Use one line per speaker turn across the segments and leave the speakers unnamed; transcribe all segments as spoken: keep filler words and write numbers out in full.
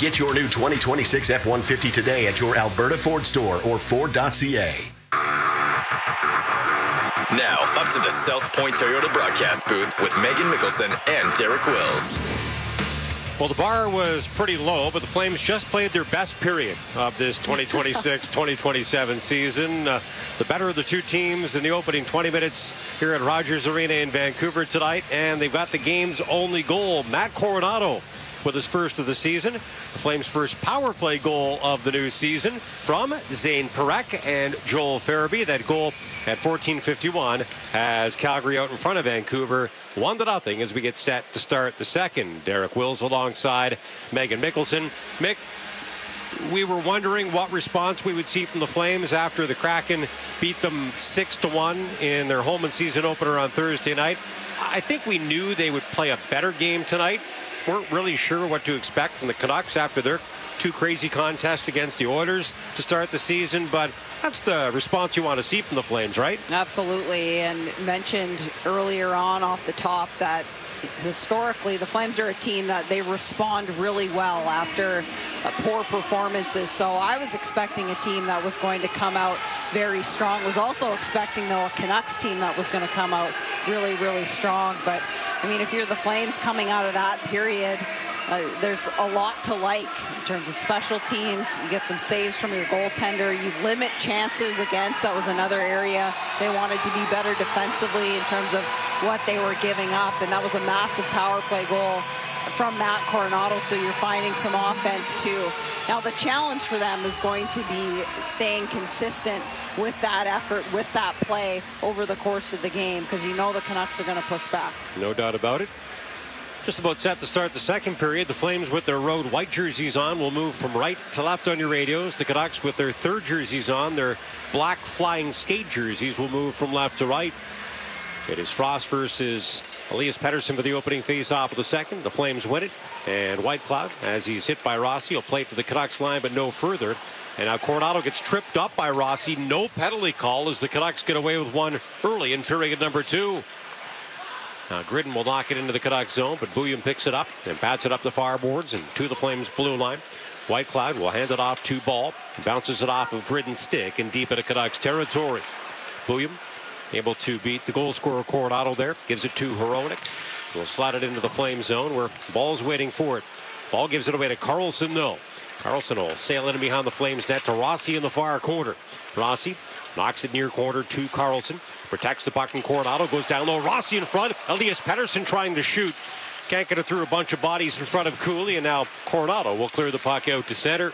Get your new twenty twenty-six F one fifty today at your Alberta Ford store or Ford dot C A.
Now, up to the South Point Toyota broadcast booth with Megan Mickelson and Derek Wills.
Well, the bar was pretty low, but the Flames just played their best period of this twenty twenty-six twenty twenty-seven season. Uh, the better of the two teams in the opening twenty minutes here at Rogers Arena in Vancouver tonight, and they've got the game's only goal. Matt Coronado with his first of the season. The Flames' first power play goal of the new season from Zane Parekh and Joel Farabee. That goal at fourteen fifty-one has Calgary out in front of Vancouver one to nothing as we get set to start the second. Derek Wills alongside Megan Mickelson. Mick, we were wondering what response we would see from the Flames after the Kraken beat them six to one in their home and season opener on Thursday night. I think we knew they would play a better game tonight. Weren't really sure what to expect from the Canucks after their two crazy contests against the Oilers to start the season, but that's the response you want to see from the Flames, right?
Absolutely, and mentioned earlier on off the top that historically the Flames are a team that they respond really well after uh, poor performances. So I was expecting a team that was going to come out very strong. Was also expecting, though, a Canucks team that was going to come out really, really strong. But, I mean, if you're the Flames coming out of that period, Uh, there's a lot to like in terms of special teams. You get some saves from your goaltender. You limit chances against. That was another area they wanted to be better defensively in terms of what they were giving up. And that was a massive power play goal from Matt Coronado. So you're finding some offense too. Now the challenge for them is going to be staying consistent with that effort, with that play over the course of the game, because you know the Canucks are going to push back.
No doubt about it. Just about set to start the second period. The Flames with their road white jerseys on will move from right to left on your radios. The Canucks with their third jerseys on, their black flying skate jerseys, will move from left to right. It is Frost versus Elias Pettersson for the opening face-off of the second. The Flames win it. And Whitecloud, as he's hit by Rossi, will play it to the Canucks line, but no further. And now Coronado gets tripped up by Rossi. No penalty call as the Canucks get away with one early in period number two. Now Gridden will knock it into the Canucks zone, but Bouillon picks it up and bats it up the far boards and to the Flames blue line. Whitecloud will hand it off to Ball. Bounces it off of Gridden's stick and deep into Canucks territory. Bouillon able to beat the goal scorer Coronado there. Gives it to Hronek. Will slide it into the Flames zone where Ball's waiting for it. Ball gives it away to Carlson, no. Carlson will sail in behind the Flames net to Rossi in the far corner. Rossi knocks it near corner to Carlson. Protects the puck, and Coronado goes down low. Rossi in front. Elias Pettersson trying to shoot. Can't get it through a bunch of bodies in front of Cooley, and now Coronado will clear the puck out to center.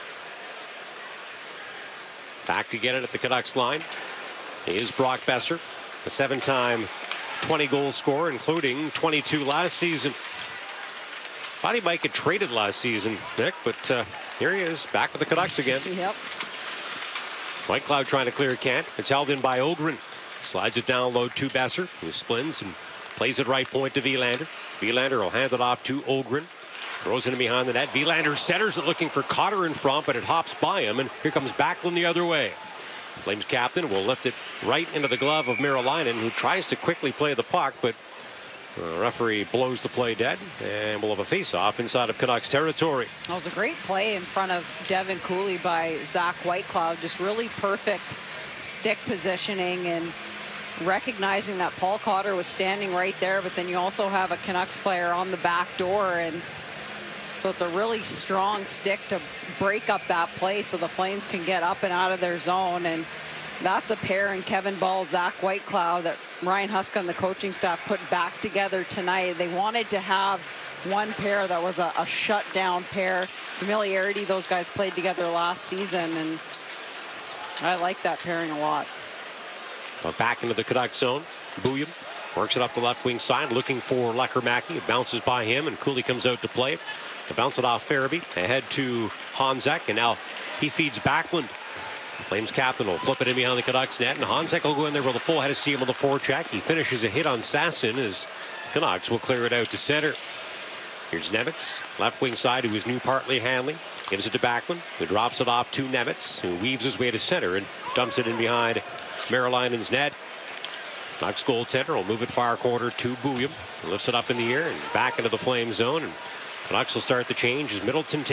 Back to get it at the Canucks line is Brock Boeser, a seven-time twenty-goal scorer, including twenty-two last season. Thought he might get traded last season, Nick, but uh, here he is, back with the Canucks again.
Yep.
Whitecloud trying to clear it, can't. It's held in by Ogren. Slides it down low to Boeser, who splints and plays it right point to Wilander. Wilander will hand it off to Ogren. Throws it in behind the net. Wilander centers it looking for Cotter in front, but it hops by him, and here comes Backlund the other way. Flames captain will lift it right into the glove of Merilainen, who tries to quickly play the puck, but the referee blows the play dead, and we'll have a face-off inside of Canucks territory.
That was a great play in front of Devin Cooley by Zach Whitecloud. Just really perfect stick positioning and recognizing that Paul Cotter was standing right there, but then you also have a Canucks player on the back door, and so it's a really strong stick to break up that play so the Flames can get up and out of their zone. And that's a pair in Kevin Ball, Zach Whitecloud, that Ryan Huska and the coaching staff put back together tonight. They wanted to have one pair that was a, a shutdown pair. Familiarity, those guys played together last season, and I like that pairing a lot.
Well, back into the Canucks zone. Bouillon works it up the left wing side, looking for Lecker-Mackey. It bounces by him, and Cooley comes out to play it. To bounce it off Farabee, ahead to Honzek, and now he feeds Backlund. Flames captain will flip it in behind the Canucks net, and Honzek will go in there with a full head of steam on the forecheck. He finishes a hit on Sasson as Canucks will clear it out to center. Here's Nemitz, left wing side, who is new partly handling. Gives it to Backlund, who drops it off to Nemitz, who weaves his way to center and dumps it in behind Merilainen's net. Canucks goaltender will move it far corner to Bouillon. Lifts it up in the air and back into the Flame zone. And Canucks will start the change as Middleton takes